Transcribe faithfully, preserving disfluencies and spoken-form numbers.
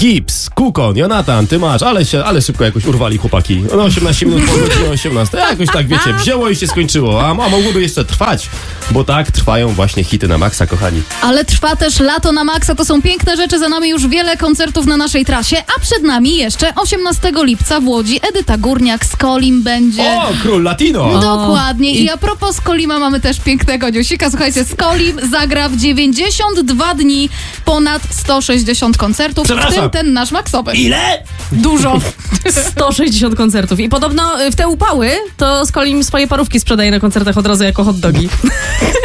Gips, Kukon, Jonatan, ty masz, ale się, ale szybko jakoś urwali chłopaki. No osiemnaście minut po godzinie osiemnastej. Jakoś tak, wiecie, wzięło i się skończyło. A, a mogłoby jeszcze trwać, bo tak trwają właśnie hity na maksa, kochani. Ale trwa też lato na maksa, to są piękne rzeczy, za nami już wiele koncertów na naszej trasie, a przed nami jeszcze osiemnastego lipca w Łodzi Edyta Górniak z Kolim będzie. O, król latino! Dokładnie. I a propos Skolima mamy też pięknego newsika. Słuchajcie, Skolim zagra w dziewięćdziesiąt dwa dni ponad sto sześćdziesiąt koncertów, w tym ten nasz maksowy. Ile? Dużo. sto sześćdziesiąt koncertów. I podobno w te upały to Skolim swoje parówki sprzedaje na koncertach od razu jako hot dogi.